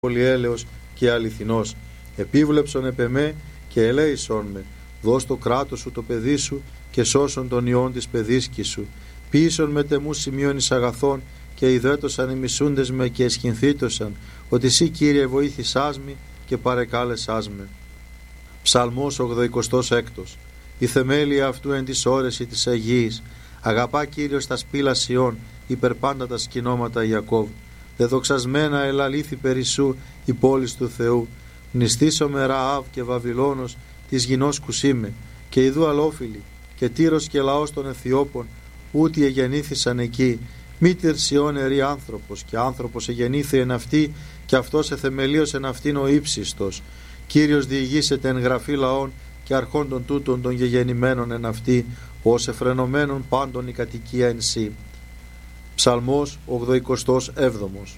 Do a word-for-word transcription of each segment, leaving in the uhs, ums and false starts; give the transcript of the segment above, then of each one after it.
πολυέλεος και αληθινός. Επίβλεψον επ' εμέ και ελέησον με. Δώσ' το κράτος σου το παιδί σου και σώσον τον ιόν της παιδίσκης σου. Ποιήσον με τεμού σημείων εις αγαθών και ιδέτωσαν οι μισούντες με και εσχυνθήτωσαν, ότι εσύ Κύριε βοήθησάς με και παρεκάλεσάς με. Ψαλμός ογδοηκοστός έκτος. Η θεμέλια αυτού εν της όρεση της Αγίης. Αγαπά Κύριος τα σπήλα Σιών, υπερπάντα τα σκηνώματα Ιακώβ. Δεδοξασμένα ελαλήθη περί η πόλης του Θεού. Νηστήσομαι Ραάβ και Βαβυλώνος της γινός κουσίμε, και ιδού αλόφιλοι, και Τύρος και λαός των Αιθιώπων, ούτι εγεννήθησαν εκεί. Μη Τυρσιών ερή άνθρωπος, και άνθρωπος εγεννήθη εν αυτή, και αυτός εθεμελίος εν αυτήν ο ύψιστος. Κύριος διηγήσεται εν γραφή λαών και αρχόντων τούτων των γεγεννημένων εν αυτή, ως εφρενωμένων πάντων η κατοικία εν σύ. Ψαλμός ογδοηκοστός έβδομος.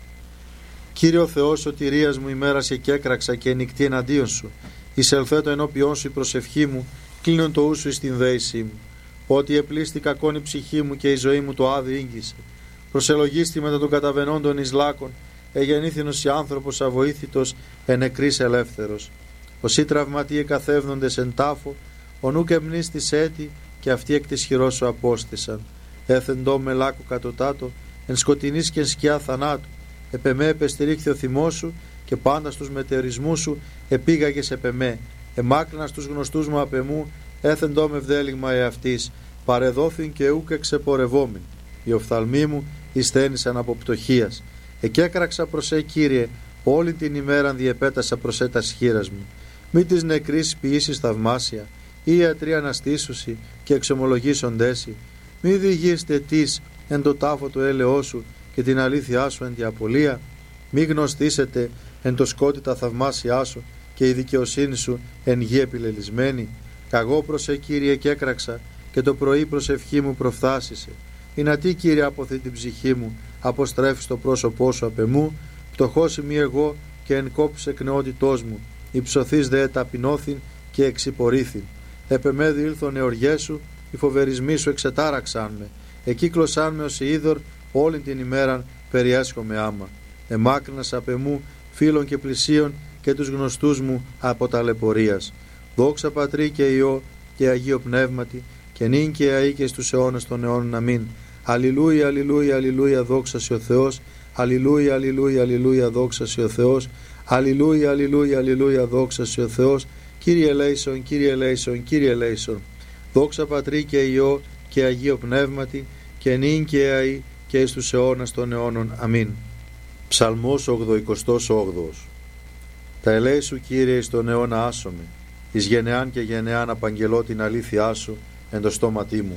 Κύριε ο Θεός σωτηρίας μου, ημέρασε και έκραξα και νυχτή εναντίον σου. Εισελθέτω ενώπιόν σου η προσευχή μου, κλείνον το ου σου εις την δέησή μου. Ότι επλήστη κακόν η ψυχή μου και η ζωή μου το άδει ήγγισε. Προσελογίστη μετά των καταβενόντων εις λάκων, εγεννήθηνος η άνθρωπος αβοήθητος, εν νεκρής ελεύθερος. Όσοι τραυματίε καθεύδοντες εν τάφο, ο νουκ εμνίστης έτη, και αυτοί εκ της χειρός σου απόστησαν. Έθεντό με λάκου κατωτάτο, εν σκοτεινής και εν σκιά θανάτου. Επ' εμέ επεστηρίχθη ο θυμός σου, και πάντα στους μετεωρισμούς σου επήγαγες επ' εμέ. Εμάκρινα στους γνωστούς μου απ' εμού, έθεντό με βδέλιγμα εαυτής. Παρεδόθην και ούκ εξεπορευόμην. Οι οφθαλμοί μου εισθένησαν από πτωχίας. Εκέκραξα προς σε Κύριε, όλη την ημέραν διεπέτασα προς σε τας χείρας μου. Μη της νεκρής ποιήσεις θαυμάσια, ή ιατροί αναστήσουσι και εξομολογήσοντέσι. Μη διηγείστε τις εν το τάφο του έλεός σου και την αλήθειά σου εν τη απολία. Μη γνωστήσετε εν το σκότι τα θαυμάσια σου και η δικαιοσύνη σου εν γη επιλελισμένη. Καγώ προς σε Κύριε και έκραξα, και το πρωί προσευχή μου προφθάσισε. Ινατί Κύριε αποθεί την ψυχή μου, αποστρέφεις το πρόσωπό σου απ' εμού. Πτωχός είμαι εγώ και εν κόπους εκ νεότητός μου. Υψωθείς δε ταπεινώθην και εξυπορήθην. Επ' εμέ διήλθον εωριές σου, οι φοβερισμοί σου εξετάραξαν με. Εκύκλωσαν με ως είδωρ, όλη την ημέραν περιέσχομαι άμα. Εμάκρυνας απ' εμού φίλων και πλησίων και τους γνωστούς μου από ταλαιπωρίας. Δόξα Πατρί και Υιό και Αγίο Πνεύματι, και νυν και αεί και στους αιώνας των αιώνων. Αμήν. Αλληλούια, αλληλούια, αλληλούια, δόξα σε ο Θεός. Αλληλούια, αλληλούια, αλληλούια, δόξα σε ο Θεός. Αλληλούια, αλληλούια, αλληλούια, δόξα σε ο Θεός. Κύριε ελέησον, Κύριε ελέησον, Κύριε ελέησον. Δόξα Πατρί και Υιό και Αγίο Πνεύματι, και νυν και αεί και εις τους αιώνας των αιώνων. Αμήν. Ψαλμός ογδοηκοστός όγδοος. Τα ελέη σου Κύριε εις τον αιώνα άσομαι, εις γενεάν και γενεάν απαγγελώ την αλήθειά σου εν το στόματί μου.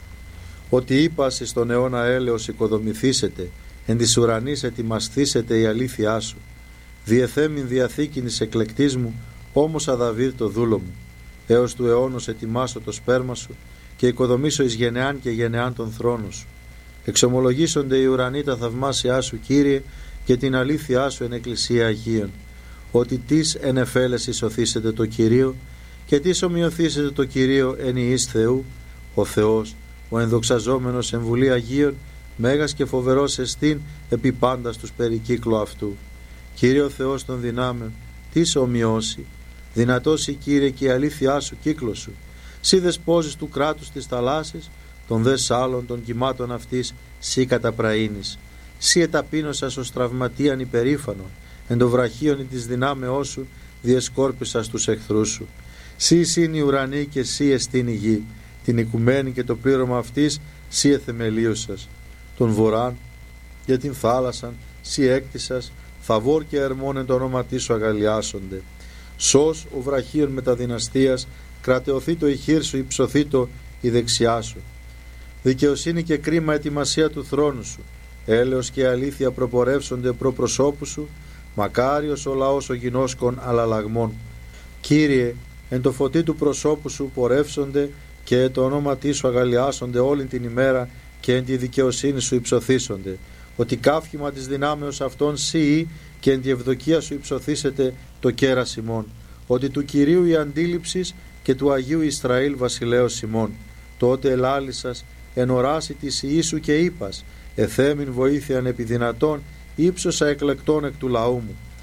Ότι είπας εις τον αιώνα έλεος οικοδομηθήσετε, εν της ουρανής ετοιμασθήσετε η αλήθειά σου. Διεθέμην διαθήκην εις εκλεκτής μου, όμως αδαβίδ το δούλο μου. Έως του αιώνος ετοιμάσω το σπέρμα σου, και οικοδομήσω εις γενεάν και γενεάν τον θρόνο σου. Εξομολογήσονται οι ουρανοί τα θαυμάσια σου Κύριε, και την αλήθειά σου εν εκκλησία Αγίων. Ότι τις εν εφέλες ισοθήσετε το Κυρίο, και τις ομοιωθήσετε το Κυρίο εν ιής Θεού. Ο Θεός, ο ενδοξαζόμενος εν βουλή Αγίων, μέγας και φοβερός εστίν επί πάντα στους περικύκλου αυτού. Κύριε ο Θεός των δυνάμεων, τις ομοιώσει. Δυνατός η Κύριε και η αλήθειά σου κύκλο σου. Σύ δεσπόζεις του κράτους της θαλάσσης, των δε σάλων των κυμάτων αυτής, σύ καταπραήνεις. Σύ εταπείνωσας ως τραυματίαν υπερήφανον, εν το βραχίον της δυνάμεώς σου διεσκόρπισας τους εχθρούς σου. Σύ εισήν η ουρανή και σύ εστίν η γη, την οικουμένη και το πλήρωμα αυτής σύ εθεμελίωσας. Τον βοράν για την θάλασσαν σύ έκτισας, θαβόρ και ερμόν εν το όνοματί σου αγαλιάσονται. Σως ο βραχίων μεταδυναστείας, κρατεωθεί το η χείρ σου, υψωθεί το η δεξιά σου. Δικαιοσύνη και κρίμα ετοιμασία του θρόνου σου, έλεος και αλήθεια προπορεύσονται προ προσώπου σου. Μακάριος ο λαός ο γινώσκων αλλαλαγμών. Κύριε, εν το φωτί του προσώπου σου πορεύσονται, και το ονόματί σου αγαλιάσονται όλη την ημέρα, και εν τη δικαιοσύνη σου υψωθήσονται. Ότι καύχημα της δυνάμεως αυτών σύ, και εν τη ευδοκία σου υψωθήσετε το κέρας ημών. Ότι του Κυρίου η αντίληψης και του Αγίου Ισραήλ βασιλέως ημών. Τότε ελάλησας εν οράση της Ιησού και είπας, εθέμην βοήθειαν επί δυνατόν, ύψωσα εκλεκτών εκ του λαού μου.